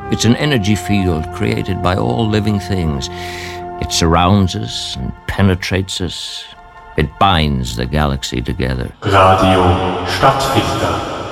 It's an energy field created by all living things. It surrounds us and penetrates us. It binds the galaxy together. Radio Stadtfilter.